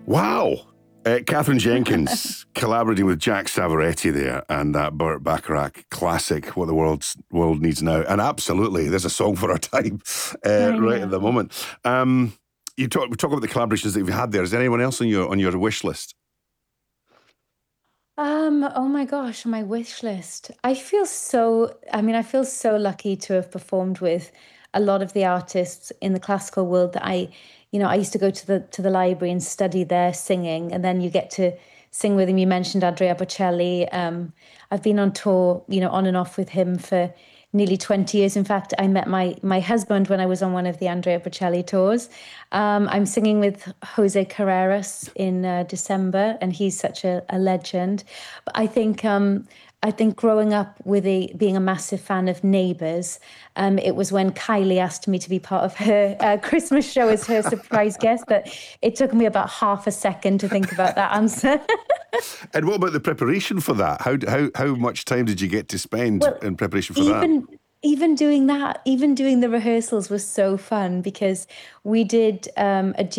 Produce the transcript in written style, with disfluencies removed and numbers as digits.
Wow. Catherine Jenkins collaborating with Jack Savoretti there, and that Burt Bacharach classic, What the World Needs Now. And absolutely, there's a song for our time right at the moment. We talk about the collaborations that you've had there. Is there anyone else on your wish list? Oh my gosh, my wish list. I feel so lucky to have performed with a lot of the artists in the classical world that I used to go to the library and study their singing, and then you get to sing with him. You mentioned Andrea Bocelli. I've been on tour, on and off with him for nearly 20 years. In fact, I met my husband when I was on one of the Andrea Bocelli tours. I'm singing with Jose Carreras in December, and he's such a legend. But I think growing up being a massive fan of Neighbours, it was when Kylie asked me to be part of her Christmas show as her surprise guest that it took me about half a second to think about that answer. And what about the preparation for that? How much time did you get to spend Well, in preparation for that? even doing that, even doing the rehearsals was so fun because we did a